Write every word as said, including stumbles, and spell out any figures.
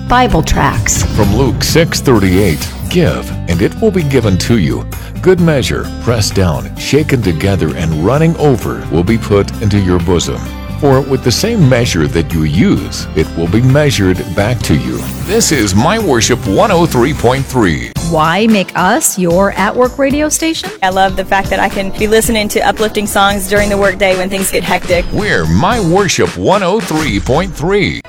Bible tracts. From Luke six thirty-eight, give, and it will be given to you. Good measure, pressed down, shaken together, and running over will be put into your bosom. For with the same measure that you use, it will be measured back to you. This is My Worship one oh three point three. Why make us your at-work radio station? I love the fact that I can be listening to uplifting songs during the workday when things get hectic. We're My Worship one oh three point three.